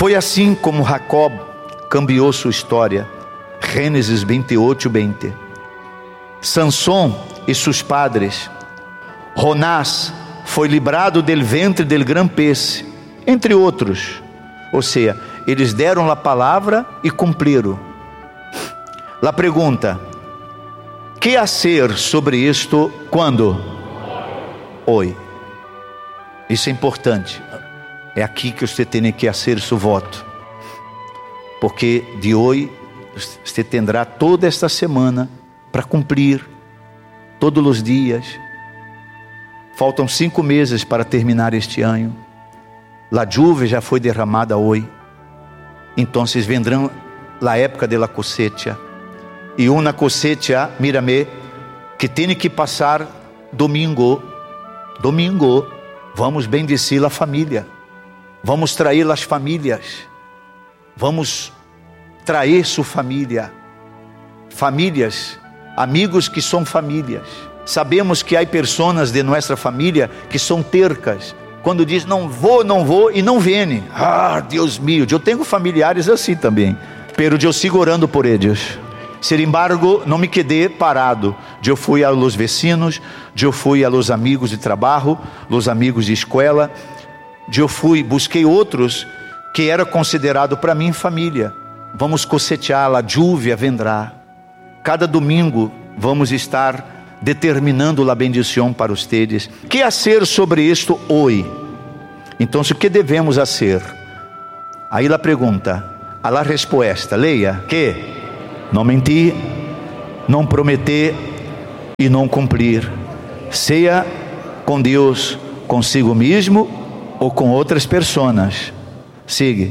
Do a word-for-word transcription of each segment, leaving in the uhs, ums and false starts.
Foi assim como Jacob cambiou sua história. Gênesis veintiocho, veinte. Sansón e seus padres. Jonás foi librado del ventre del gran pez, entre outros. Ou seja, eles deram a palavra e cumpriram. A pergunta: que fazer sobre isto quando? Hoje. Isso é importante. É aqui que você tem que fazer seu voto, porque de hoje você terá toda esta semana para cumprir, todos os dias. Faltam cinco meses para terminar este ano. A chuva já foi derramada hoje. Então vendrão a época de la cosecha. E uma cosecha, mírame, que tem que passar domingo. Domingo, vamos bendecir a família. Vamos trair as famílias. Vamos trair sua família. Famílias, amigos que são famílias. Sabemos que há pessoas de nossa família que são tercas. Quando diz não vou, não vou e não vêm. Ah, Deus meu, eu tenho familiares assim também. Pero eu sigo orando por eles. Sin embargo, não me quedei parado. Eu fui a los vecinos, eu fui a los amigos de trabalho, los amigos de escola. Eu fui, busquei outros que era considerado para mim família. Vamos cosetear, a lluvia vendrá. Cada domingo vamos estar determinando a bendição para vocês. Que fazer sobre isto hoje? Então, o que devemos fazer? Aí a pergunta, a la resposta, leia: que não mentir, não prometer e não cumprir, seja com Deus, consigo mesmo ou com outras pessoas. Siga.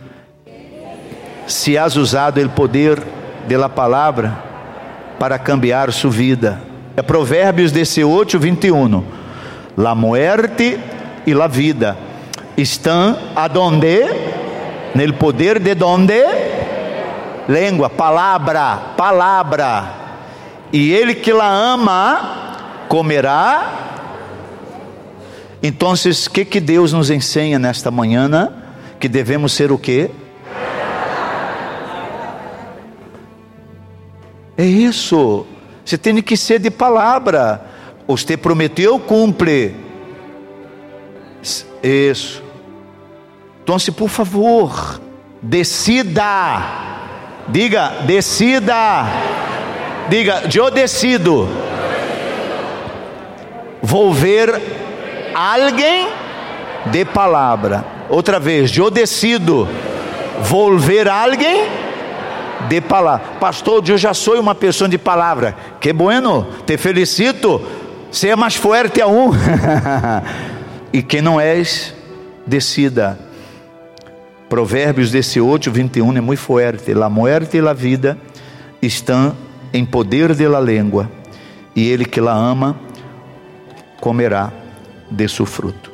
Se has usado o poder da palavra para cambiar sua vida. É Provérbios dezoito, vinte e um. La muerte e la vida estão aonde? No poder de donde? Língua, palavra, palavra. E ele que la ama comerá. Então, o que que Deus nos ensina nesta manhã? Que devemos ser o quê? É isso. Você tem que ser de palavra. Você prometeu, cumpre. Isso. Então, se por favor, decida. Diga, decida. Diga, eu decido. Vou ver alguém de palavra. Outra vez, eu decido. Vou ver alguém de palavra. Pastor, eu já sou uma pessoa de palavra. Que bueno, te felicito. Seja mais forte aún. E que não és, decida. Provérbios dezoito, vinte e um é muito forte. La muerte e la vida estão em poder de la língua, e ele que la ama comerá de seu fruto.